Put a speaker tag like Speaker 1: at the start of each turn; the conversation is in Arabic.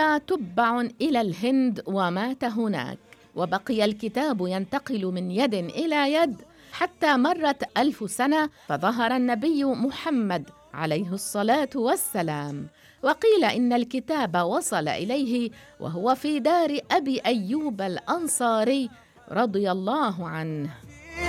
Speaker 1: وصل تبع إلى الهند ومات هناك، وبقي الكتاب ينتقل من يد إلى يد حتى مرت 1000 سنة، فظهر النبي محمد عليه الصلاة والسلام. وقيل إن الكتاب وصل إليه وهو في دار أبي أيوب الأنصاري رضي الله عنه.